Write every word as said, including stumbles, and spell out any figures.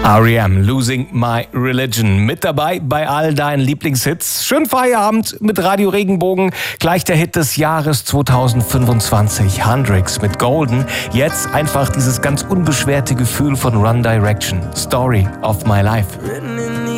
R E M, Losing My Religion. Mit dabei bei all deinen Lieblingshits. Schönen Feierabend mit Radio Regenbogen. Gleich der Hit des Jahres zweitausendfünfundzwanzig. Hendrix mit Golden. Jetzt einfach dieses ganz unbeschwerte Gefühl von One Direction. Story of My Life.